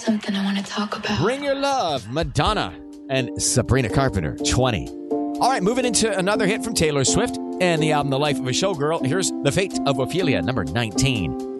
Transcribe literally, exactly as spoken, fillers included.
something I want to talk about. Bring Your Love, Madonna, and Sabrina Carpenter, twenty. All right, moving into another hit from Taylor Swift and the album The Life of a Showgirl. Here's The Fate of Ophelia, number nineteen.